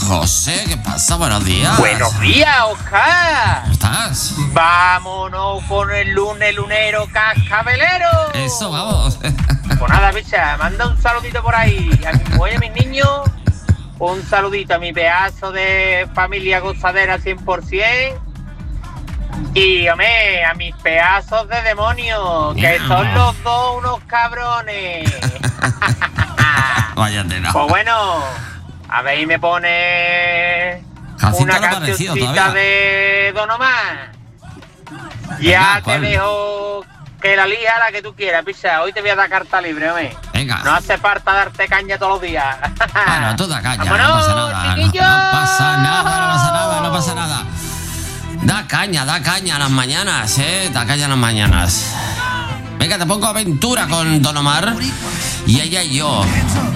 José, ¿qué pasa? Buenos días. Buenos días, Oscar. ¿Cómo estás? Vámonos con el lunes lunero cascabelero. Eso, vamos. Pues nada, picha, manda un saludito por ahí a mi mujer y a mis niños. Un saludito a mi pedazo de familia gozadera 100%. Y, hombre, a mis pedazos de demonios, que son los dos unos cabrones. Vaya tela. Pues bueno, a ver, y me pone Jacinto una no ha aparecido cancioncita todavía. de Don Omar. Venga, Ya te ¿cuál? dejo que la lija la que tú quieras, picha. Hoy te voy a dar carta libre, hombre. Venga. No hace falta darte caña todos los días. Bueno, tú da caña, ¡Vámonos, no pasa nada. No, chiquillos! no pasa nada, no pasa nada, no pasa nada. Da caña a las mañanas, da caña a las mañanas. Venga, te pongo aventura con Don Omar y ella y yo.